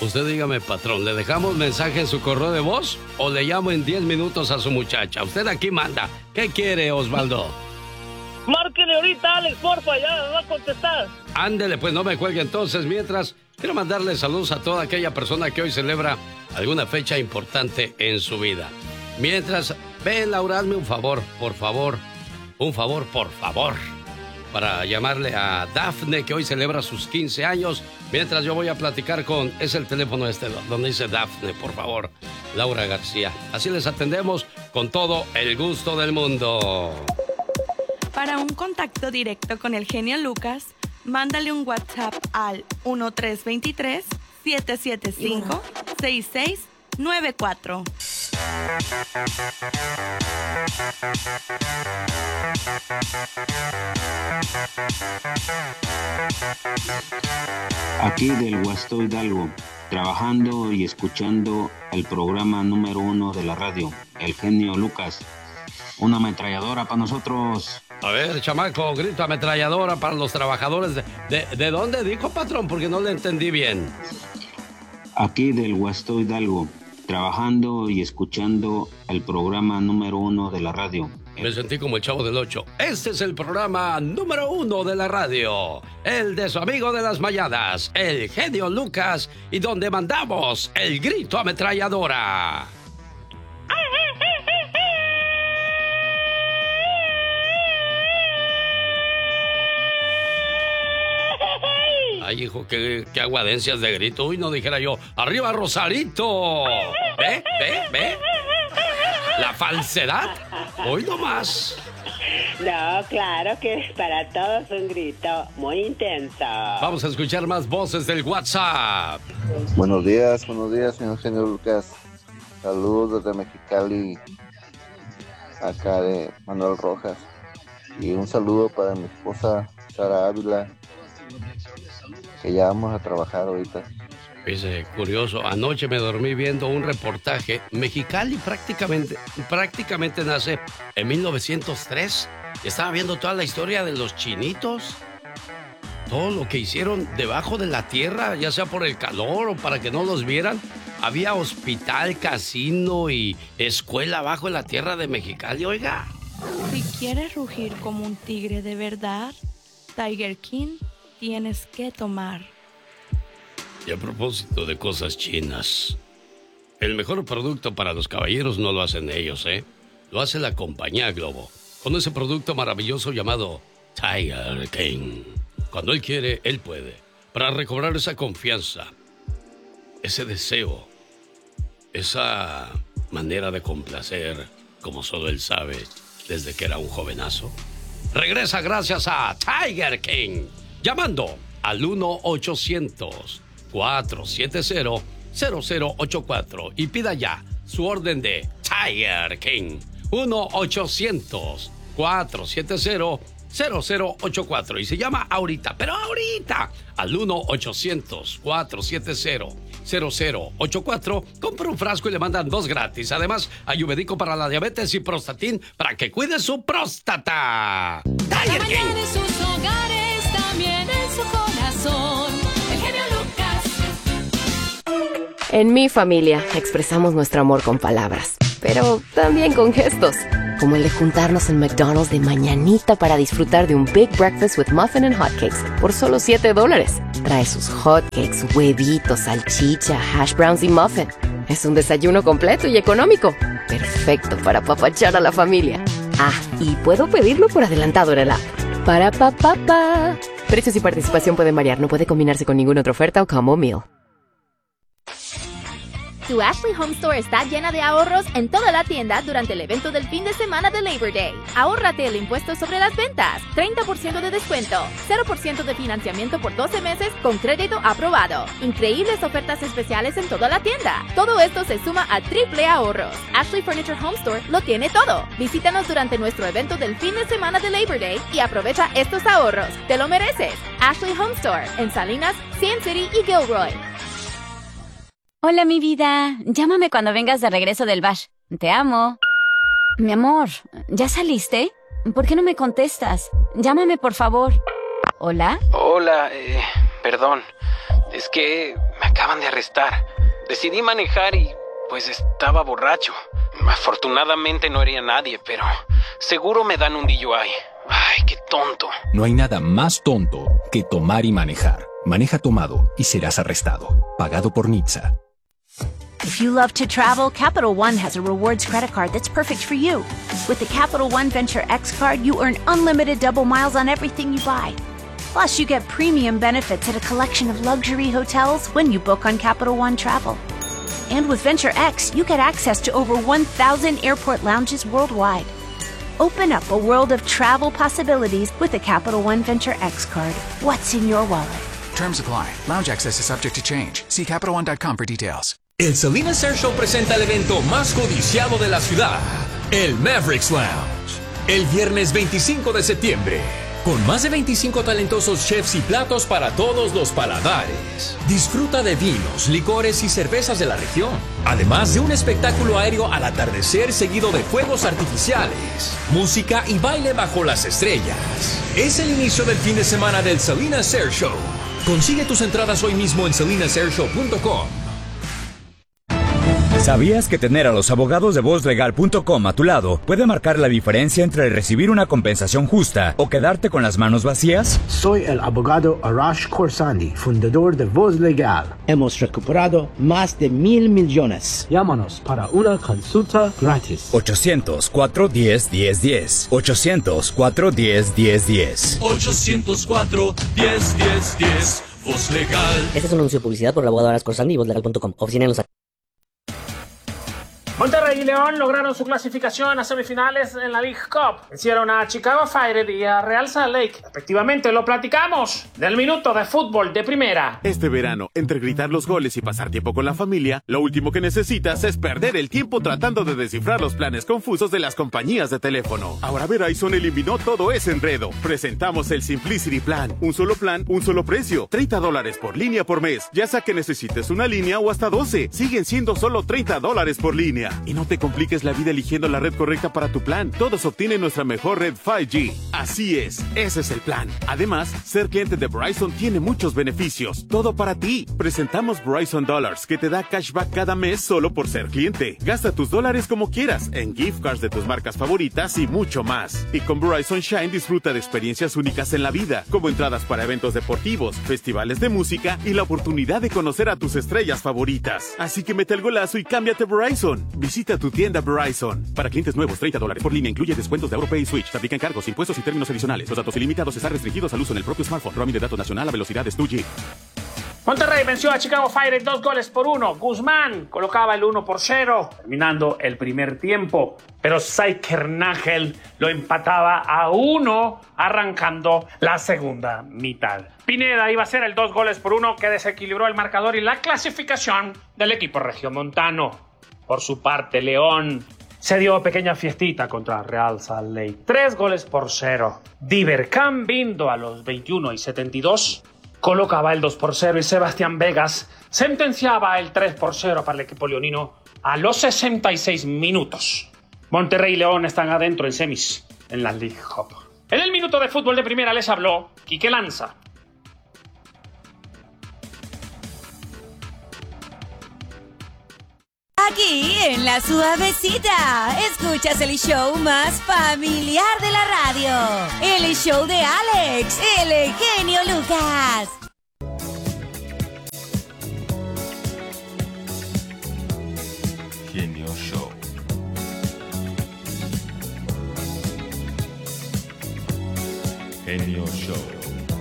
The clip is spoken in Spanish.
Usted dígame, patrón, ¿le dejamos mensaje en su correo de voz o le llamo en 10 minutos a su muchacha? Usted aquí manda. ¿Qué quiere, Osvaldo? Márquele ahorita, Alex, porfa, ya me va a contestar. Ándele, pues no me cuelgue entonces. Mientras, quiero mandarle saludos a toda aquella persona que hoy celebra alguna fecha importante en su vida. Mientras, ven, Laura, hazme un favor, por favor. Un favor, por favor. Para llamarle a Dafne, que hoy celebra sus 15 años. Mientras yo voy a platicar con... Es el teléfono donde dice Dafne, por favor. Laura García. Así les atendemos con todo el gusto del mundo. Para un contacto directo con el genio Lucas, mándale un WhatsApp al 1323-775-6694. Aquí del Huasto Hidalgo, trabajando y escuchando el programa número 1 de la radio, el genio Lucas. Una ametralladora para nosotros. A ver, chamaco, grito ametralladora para los trabajadores ¿De dónde dijo, patrón? Porque no le entendí bien. Aquí del Huasto Hidalgo, trabajando y escuchando el programa número 1 de la radio. Me sentí como el Chavo del 8. Este es el programa número 1 de la radio. El de su amigo de las mañanas, el genio Lucas, y donde mandamos el grito ametralladora. Ay, hijo, qué aguadencias de grito. Uy, no dijera yo, ¡arriba Rosarito! ¿Ve? La falsedad. Hoy no más. No, claro que para todos un grito muy intenso. Vamos a escuchar más voces del WhatsApp. Buenos días, señor genio Lucas. Saludos desde Mexicali, acá de Manuel Rojas. Y un saludo para mi esposa Sara Ávila, que ya vamos a trabajar ahorita. Dice, curioso, anoche me dormí viendo un reportaje. Mexicali prácticamente nace en 1903. Estaba viendo toda la historia de los chinitos. Todo lo que hicieron debajo de la tierra, ya sea por el calor o para que no los vieran. Había hospital, casino y escuela abajo en la tierra de Mexicali, oiga. Si quieres rugir como un tigre de verdad, Tiger King, tienes que tomar. Y a propósito de cosas chinas, el mejor producto para los caballeros no lo hacen ellos, ¿eh? Lo hace la compañía Globo, con ese producto maravilloso llamado Tiger King. Cuando él quiere, él puede. Para recobrar esa confianza, ese deseo, esa manera de complacer, como solo él sabe desde que era un jovenazo. Regresa gracias a Tiger King, llamando al 1-800-470-0084 y pida ya su orden de Tiger King. 1-800-470-0084 y se llama ahorita, pero ahorita, al 1-800-470-0084. Compra un frasco y le mandan 2 gratis. Además, ayurvédico para la diabetes y Prostatin para que cuide su próstata. Tiger King. En sus hogares, también en su corazón. El genio Lucas. En mi familia expresamos nuestro amor con palabras, pero también con gestos, como el de juntarnos en McDonald's de mañanita para disfrutar de un Big Breakfast with Muffin and Hotcakes por solo $7. Trae sus hotcakes, huevitos, salchicha, hash browns y muffin. Es un desayuno completo y económico, perfecto para apapachar a la familia. Ah, y puedo pedirlo por adelantado en el app. Para papá. Precios y participación pueden variar, no puede combinarse con ninguna otra oferta o combo meal. Tu Ashley Home Store está llena de ahorros en toda la tienda durante el evento del fin de semana de Labor Day. Ahórrate el impuesto sobre las ventas, 30% de descuento, 0% de financiamiento por 12 meses con crédito aprobado. Increíbles ofertas especiales en toda la tienda. Todo esto se suma a triple ahorros. Ashley Furniture Home Store lo tiene todo. Visítanos durante nuestro evento del fin de semana de Labor Day y aprovecha estos ahorros. Te lo mereces. Ashley Home Store en Salinas, Sin City y Gilroy. Hola, mi vida. Llámame cuando vengas de regreso del bash. Te amo. Mi amor, ¿ya saliste? ¿Por qué no me contestas? Llámame, por favor. ¿Hola? Hola, perdón. Es que me acaban de arrestar. Decidí manejar y, pues, estaba borracho. Afortunadamente no hería a nadie, pero seguro me dan un DUI. Ay, qué tonto. No hay nada más tonto que tomar y manejar. Maneja tomado y serás arrestado. Pagado por NHTSA. If you love to travel, Capital One has a rewards credit card that's perfect for you. With the Capital One Venture X card, you earn unlimited double miles on everything you buy. Plus, you get premium benefits at a collection of luxury hotels when you book on Capital One Travel. And with Venture X, you get access to over 1,000 airport lounges worldwide. Open up a world of travel possibilities with the Capital One Venture X card. What's in your wallet? Terms apply. Lounge access is subject to change. See CapitalOne.com for details. El Salinas Air Show presenta el evento más codiciado de la ciudad, el Mavericks Lounge, el viernes 25 de septiembre, con más de 25 talentosos chefs y platos para todos los paladares. Disfruta de vinos, licores y cervezas de la región, además de un espectáculo aéreo al atardecer seguido de fuegos artificiales, música y baile bajo las estrellas. Es el inicio del fin de semana del Salinas Air Show. Consigue tus entradas hoy mismo en salinasairshow.com. ¿Sabías que tener a los abogados de VozLegal.com a tu lado puede marcar la diferencia entre recibir una compensación justa o quedarte con las manos vacías? Soy el abogado Arash Khorsandi, fundador de Voz Legal. Hemos recuperado más de 1,000 millones. Llámanos para una consulta gratis. 800-410-1010. 800-410-1010. 800-410-1010. Voz Legal. Este es un anuncio de publicidad por el abogado Arash Khorsandi y VozLegal.com. Oficina en Los Ángeles. Monterrey y León lograron su clasificación a semifinales en la League Cup. Vencieron a Chicago Fire y a Real Salt Lake. Respectivamente, lo platicamos del minuto de fútbol de primera. Este verano, entre gritar los goles y pasar tiempo con la familia, lo último que necesitas es perder el tiempo tratando de descifrar los planes confusos de las compañías de teléfono. Ahora Verizon eliminó todo ese enredo. Presentamos el Simplicity Plan. Un solo plan, un solo precio. $30 por línea por mes. Ya sea que necesites una línea o hasta 12. Siguen siendo solo $30 por línea. Y no te compliques la vida eligiendo la red correcta para tu plan. Todos obtienen nuestra mejor red 5G. Así es, ese es el plan. Además, ser cliente de Verizon tiene muchos beneficios. Todo para ti. Presentamos Verizon Dollars, que te da cashback cada mes solo por ser cliente. Gasta tus dólares como quieras, en gift cards de tus marcas favoritas y mucho más. Y con Verizon Shine disfruta de experiencias únicas en la vida, como entradas para eventos deportivos, festivales de música y la oportunidad de conocer a tus estrellas favoritas. Así que mete el golazo y cámbiate a Verizon. Visita tu tienda Verizon. Para clientes nuevos, $30 por línea. Incluye descuentos de AuroPay y Switch. Se aplican cargos, impuestos y términos adicionales. Los datos ilimitados están restringidos al uso en el propio smartphone. Roaming de datos nacional a velocidades 2G. Monterrey venció a Chicago Fire 2-1. Guzmán colocaba el 1-0, terminando el primer tiempo. Pero Zeiternagel lo empataba a 1, arrancando la segunda mitad. Pineda iba a ser el 2-1 que desequilibró el marcador y la clasificación del equipo regiomontano. Por su parte, León se dio pequeña fiestita contra Real Salt Lake. 3-0. Diver Cambindo a los 21 y 72 colocaba el 2-0 y Sebastián Vegas sentenciaba el 3-0 para el equipo leonino a los 66 minutos. Monterrey y León están adentro en semis en la League Cup. En el minuto de fútbol de primera les habló Quique Lanza. Aquí en La Suavecita, escuchas el show más familiar de la radio. El show de Alex, el genio Lucas. Genio Show. Genio Show.